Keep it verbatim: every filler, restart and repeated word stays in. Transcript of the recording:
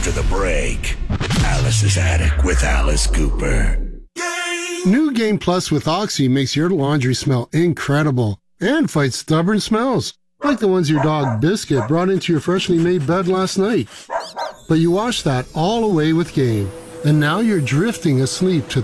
after the break. Alice's Attic with Alice Cooper. New Game Plus with Oxy makes your laundry smell incredible and fights stubborn smells, like the ones your dog Biscuit brought into your freshly made bed last night. But you washed that all away with Game, and now you're drifting asleep to